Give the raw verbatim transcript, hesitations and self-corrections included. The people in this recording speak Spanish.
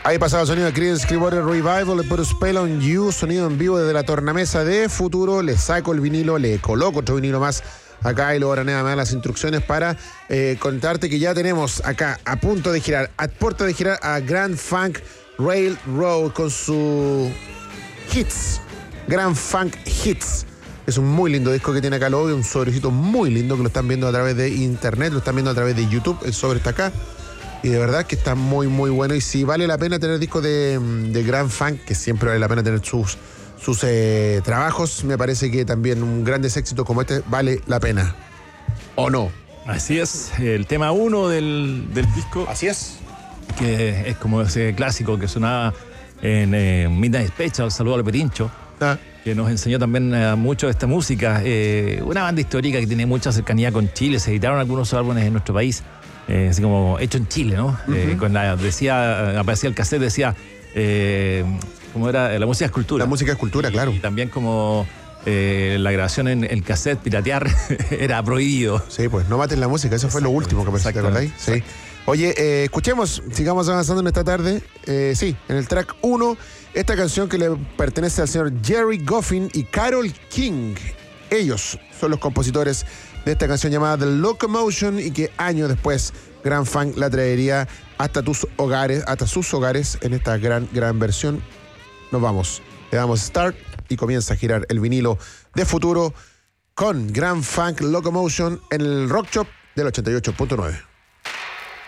Ahí pasaba el sonido de Creedence Clearwater Revival, le put a spell on you, sonido en vivo desde la tornamesa de Futuro. Le saco el vinilo, le coloco otro vinilo más acá y luego ahora nada más las instrucciones para eh, contarte que ya tenemos acá a punto de girar, a puerta de girar a Grand Funk Railroad con su Hits, Grand Funk Hits. Es un muy lindo disco que tiene acá el audio, un sobrecito muy lindo que lo están viendo a través de internet, lo están viendo a través de YouTube, el sobre está acá. Y de verdad que está muy, muy bueno. Y si vale la pena tener discos de, de Grand Funk, que siempre vale la pena tener sus, sus eh, trabajos, me parece que también un grandes éxitos como este vale la pena. ¿O no? Así es, el tema uno del, del disco. Así es. Que es como ese clásico que sonaba en eh, Midnight Special, Saludo al Perincho, ah. que nos enseñó también eh, mucho de esta música. Eh, una banda histórica que tiene mucha cercanía con Chile. Se editaron algunos álbumes en nuestro país. Eh, así como hecho en Chile, ¿no? Uh-huh. Eh, con la, decía, aparecía el cassette, decía, eh, ¿cómo era? La música es cultura. La música es cultura, y, claro. Y también como eh, la grabación en el cassette, piratear, era prohibido. Sí, pues no maten la música, eso fue lo último que apareció, ¿te acordáis? Sí. Oye, eh, escuchemos, sigamos avanzando en esta tarde. Eh, sí, en el track uno, esta canción que le pertenece al señor Jerry Goffin y Carole King. Ellos son los compositores de esta canción llamada The Locomotion y que años después Grand Funk la traería hasta tus hogares, hasta sus hogares en esta gran, gran versión. Nos vamos, le damos start y comienza a girar el vinilo de Futuro con Grand Funk Locomotion en el Rock Shop del ochenta y ocho punto nueve.